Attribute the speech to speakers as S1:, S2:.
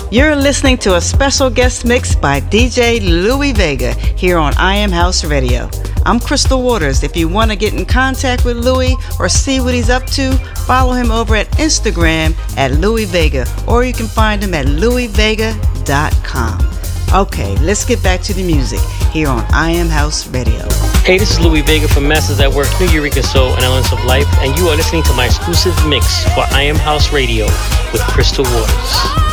S1: You're listening to a special guest mix by DJ Louie Vega here on I Am House Radio. I'm Crystal Waters. If you want to get in contact with Louie or see what he's up to, follow him over at Instagram at Louie Vega, or you can find him at louisvega.com. Okay, let's get back to the music here on I Am House Radio.
S2: Hey, this is Louie Vega from Masters at Work, New Eureka Soul, and Elements of Life, and you are listening to my exclusive mix for I Am House Radio with Crystal Waters.